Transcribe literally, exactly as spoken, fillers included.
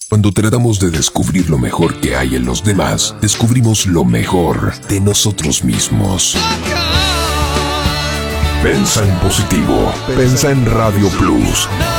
Cuando tratamos de descubrir lo mejor que hay en los demás, descubrimos lo mejor de nosotros mismos. Pensa en positivo. Pensa en Radio Plus.